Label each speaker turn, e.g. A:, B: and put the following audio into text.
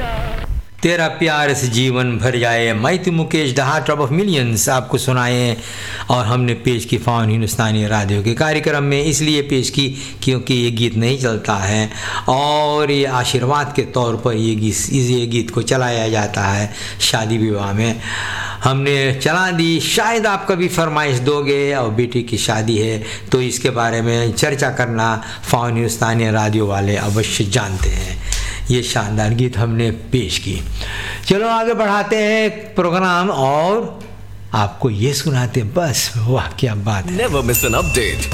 A: तेरा प्यार से जीवन भर जाए, मैं तो Mukesh the heart of millions आपको सुनाए और हमने पेश की फ़ॉन हिंदुस्तानी रेडियो के कार्यक्रम में इसलिए पेश की क्योंकि ये गीत नहीं चलता है और ये आशीर्वाद के तौर पर ये गीत को चलाया जाता है शादी विवाह में। हमने चला दी, शायद आप कभी फरमाइश दोगे और बेटी की शादी है तो इसके बारे में चर्चा करना फ़ॉन हिंदुस्तानी रेडियो वाले अवश्य जानते हैं। ये शानदार गीत हमने पेश की। चलो आगे बढ़ाते हैं प्रोग्राम और आपको ये सुनाते, बस वाह क्या बात है।
B: Never miss an update.